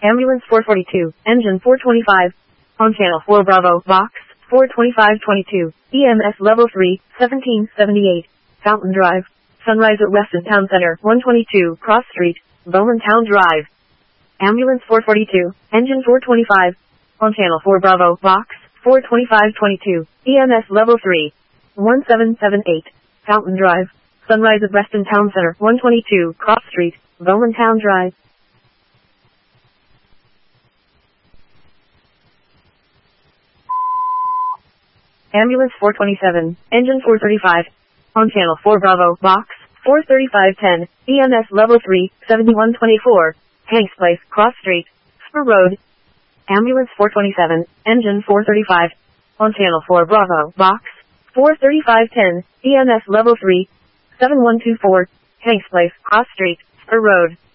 Ambulance 442, engine 425. On channel 4 Bravo, box 42522, EMS level 3, 1778, Fountain Drive, Sunrise at Weston Town Center, 122 Cross Street, Bowman Town Drive. Ambulance 442, engine 425. On channel 4 Bravo, box 42522, EMS level 3, 1778, Fountain Drive, Sunrise at Weston Town Center, 122 Cross Street, Bowman Town Drive. Ambulance 427, engine 435. On channel 4 Bravo, box 43510, EMS level 3, 7124, Hanks Place, Cross Street, Spur Road. Ambulance 427, engine 435. On channel 4 Bravo, box 43510, EMS level 3, 7124, Hanks Place, Cross Street, Spur Road.